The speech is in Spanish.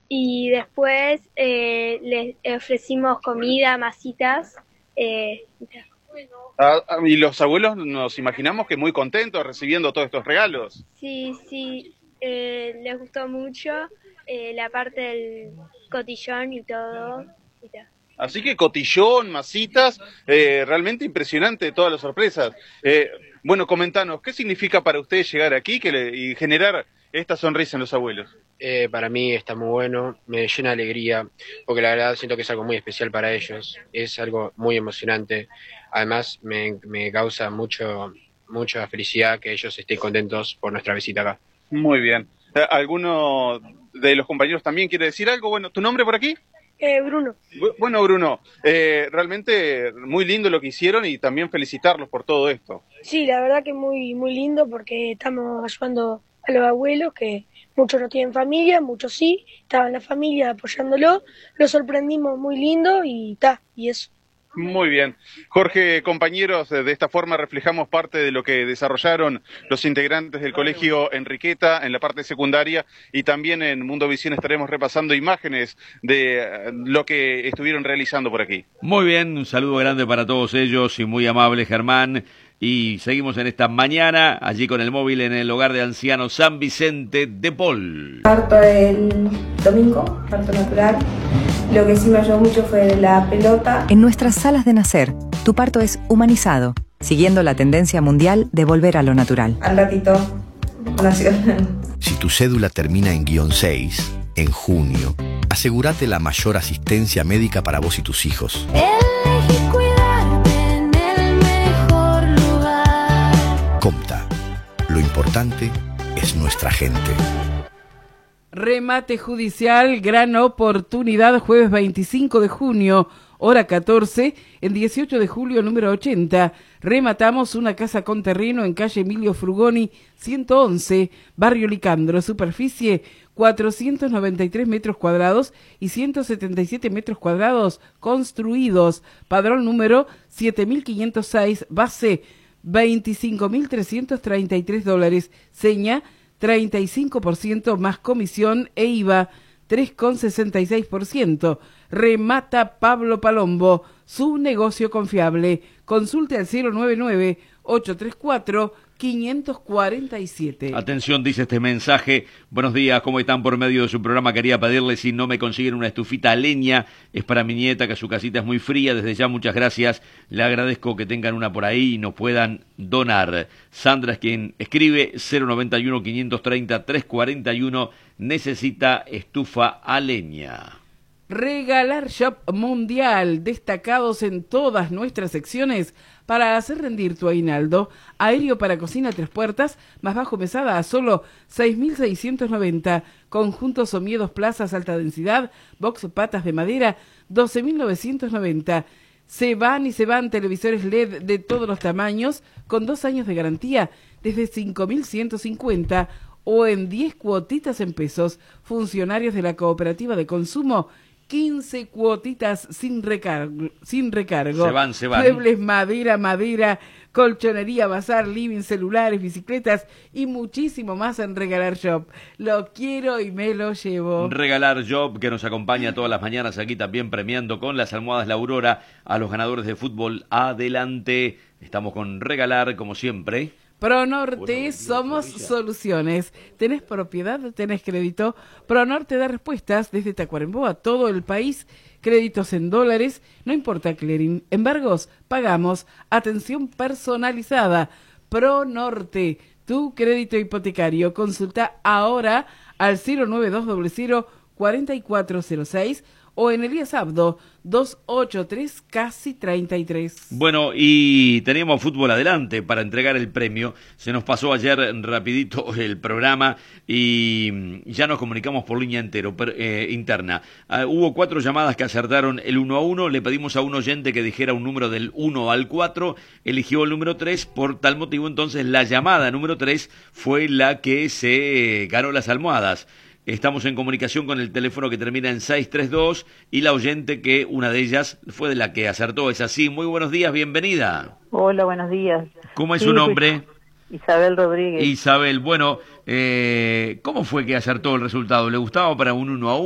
y después les ofrecimos comida, masitas. eh, Y los abuelos nos imaginamos que muy contentos recibiendo todos estos regalos. sí, sí, les gustó mucho la parte del cotillón y todo. y ta. Así que cotillón, masitas, realmente impresionante todas las sorpresas. Bueno, comentanos, ¿qué significa para ustedes llegar aquí y generar esta sonrisa en los abuelos? Para mí está muy bueno, me llena de alegría, porque la verdad siento que es algo muy especial para ellos, es algo muy emocionante. Además me causa mucha felicidad que ellos estén contentos por nuestra visita acá. Muy bien. ¿Alguno de los compañeros también quiere decir algo? Bueno, ¿tu nombre por aquí? Bruno. Bueno, Bruno, realmente muy lindo lo que hicieron y también felicitarlos por todo esto. Sí, la verdad que muy, muy lindo porque estamos ayudando a los abuelos que muchos no tienen familia, muchos sí, estaban la familia apoyándolo, lo sorprendimos muy lindo y eso. Muy bien. Jorge, compañeros, de esta forma reflejamos parte de lo que desarrollaron los integrantes del Colegio Enriqueta en la parte secundaria y también en Mundo Visión estaremos repasando imágenes de lo que estuvieron realizando por aquí. Muy bien, un saludo grande para todos ellos y muy amable Germán. Y seguimos en esta mañana, allí con el móvil en el hogar de ancianos San Vicente de Paul. Parto el domingo, parto natural. Lo que sí me ayudó mucho fue la pelota. En nuestras salas de nacer, tu parto es humanizado, siguiendo la tendencia mundial de volver a lo natural. Al ratito nació. Si tu cédula termina en -6, en junio, asegúrate la mayor asistencia médica para vos y tus hijos. Elegí cuidarte en el mejor lugar. Comta, lo importante es nuestra gente. Remate judicial, gran oportunidad, jueves 25 de junio, hora 14, en 18 de julio, número 80. Rematamos una casa con terreno en calle Emilio Frugoni, 111, barrio Licandro, superficie 493 metros cuadrados y 177 metros cuadrados construidos. Padrón número 7506, base $25.333, seña 35% más comisión e IVA 3,66%. Remata Pablo Palombo, su negocio confiable. Consulte al 099-834-547. Atención, dice este mensaje. Buenos días, ¿cómo están? Por medio de su programa quería pedirle si no me consiguen una estufita a leña. Es para mi nieta, que su casita es muy fría. Desde ya, muchas gracias. Le agradezco que tengan una por ahí y nos puedan donar. Sandra es quien escribe, 091-530-341. Necesita estufa a leña. Regalar Shop Mundial, destacados en todas nuestras secciones para hacer rendir tu aguinaldo. Aéreo para cocina 3 puertas, más bajo mesada a solo 6.690. Conjuntos o miedos plazas alta densidad, box patas de madera 12.990. Se van televisores LED de todos los tamaños con 2 años de garantía desde 5.150 o en 10 cuotitas en pesos. Funcionarios de la cooperativa de consumo, 15 cuotitas sin recargo. Se van. Muebles, madera, colchonería, bazar, living, celulares, bicicletas y muchísimo más en Regalar Shop. Lo quiero y me lo llevo. Regalar Shop, que nos acompaña todas las mañanas aquí también premiando con las almohadas La Aurora a los ganadores de fútbol. Adelante, estamos con Regalar como siempre. Pronorte, somos soluciones. ¿Tenés propiedad? ¿Tenés crédito? Pronorte da respuestas desde Tacuarembó a todo el país. Créditos en dólares, no importa clearing. Embargos, pagamos. Atención personalizada. Pronorte, tu crédito hipotecario. Consulta ahora al 09200-4406 o en Elías Abdo 283 casi 33. Bueno, y teníamos fútbol adelante para entregar el premio. Se nos pasó ayer rapidito el programa y ya nos comunicamos por línea interna. Hubo 4 llamadas que acertaron el 1-1. Le pedimos a un oyente que dijera un número del 1 al 4. Eligió el número 3. Por tal motivo, entonces, la llamada número 3 fue la que se ganó las almohadas. Estamos en comunicación con el teléfono que termina en 632 y la oyente que una de ellas fue de la que acertó. Es así. Muy buenos días, bienvenida. Hola, buenos días. ¿Cómo es su nombre? Isabel Rodríguez. Isabel, bueno, ¿cómo fue que acertó el resultado? ¿Le gustaba para un 1-1?